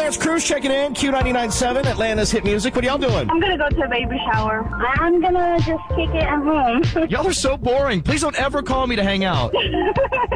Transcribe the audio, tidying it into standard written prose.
It's Cruz checking in, Q99.7, Atlanta's hit music. What are y'all doing? I'm going to go to a baby shower. I'm going to just kick it at home. Y'all are so boring. Please don't ever call me to hang out.